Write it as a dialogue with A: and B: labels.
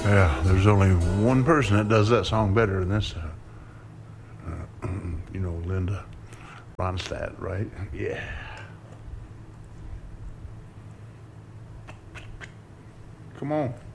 A: Yeah, there's only one person that does that song better than this. Linda Ronstadt, right? Yeah. Come on.